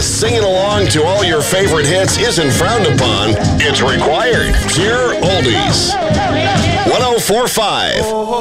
Just singing along to all your favorite hits isn't frowned upon. It's required. Pure Oldies. 104.5.